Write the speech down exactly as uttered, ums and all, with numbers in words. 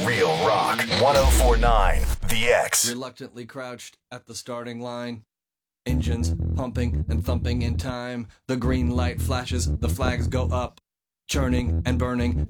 Real Rock ten forty-nine, The X. Reluctantly crouched at the starting line. Engines pumping and thumping in time. The green light flashes, the flags go up. Churning and burning,